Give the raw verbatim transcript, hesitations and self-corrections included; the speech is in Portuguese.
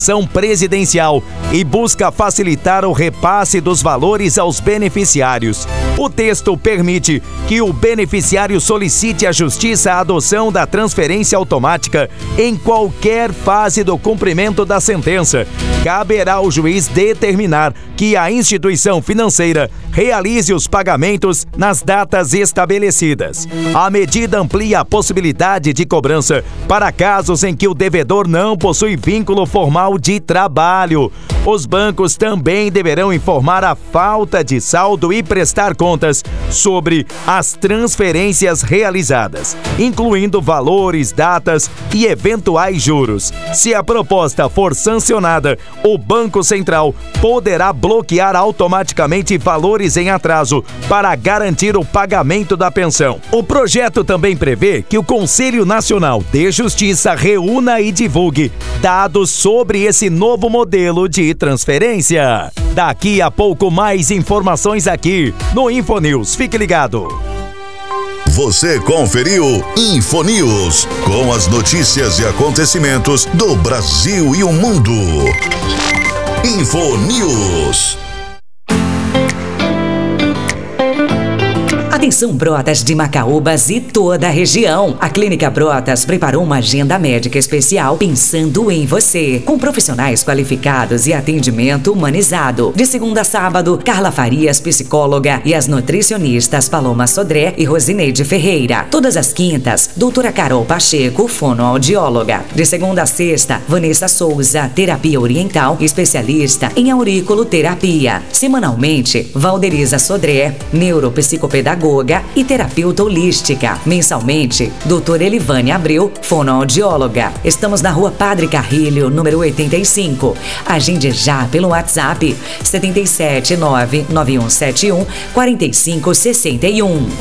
Ação presidencial e busca facilitar o repasse dos valores aos beneficiários. O texto permite que o beneficiário solicite à Justiça a adoção da transferência automática em qualquer fase do cumprimento da sentença. Caberá ao juiz determinar que a instituição financeira realize os pagamentos nas datas estabelecidas. A medida amplia a possibilidade de cobrança para casos em que o devedor não possui vínculo formal de trabalho. Os bancos também deverão informar a falta de saldo e prestar contas sobre as transferências realizadas, incluindo valores, datas e eventuais juros. Se a proposta for sancionada, o Banco Central poderá bloquear automaticamente valores em atraso para garantir o pagamento da pensão. O projeto também prevê que o Conselho Nacional de Justiça reúna e divulgue dados sobre esse novo modelo de transferência. Daqui a pouco mais informações aqui no InfoNews. Fique ligado. Você conferiu InfoNews, com as notícias e acontecimentos do Brasil e o mundo. InfoNews. Atenção, Brotas de Macaúbas e toda a região. A Clínica Brotas preparou uma agenda médica especial pensando em você, com profissionais qualificados e atendimento humanizado. De segunda a sábado, Carla Farias, psicóloga, e as nutricionistas Paloma Sodré e Rosineide Ferreira. Todas as quintas, doutora Carol Pacheco, fonoaudióloga. De segunda a sexta, Vanessa Souza, terapia oriental, especialista em auriculoterapia. Semanalmente, Valderiza Sodré, neuropsicopedagoga e terapeuta holística. Mensalmente, doutora Elivane Abreu, fonoaudióloga. Estamos na Rua Padre Carrilho, número oitenta e cinco. Agende já pelo WhatsApp sete sete nove nove um sete um quatro cinco seis um.